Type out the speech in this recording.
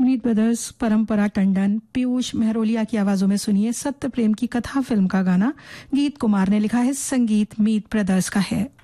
मीत brothers, परंपरा टंडन, पीयूष मेहरोलिया की आवाजों में सुनिए सत्य प्रेम की कथा फिल्म का गाना। गीत कुमार ने लिखा है, संगीत मीत ब्रदर्स का है।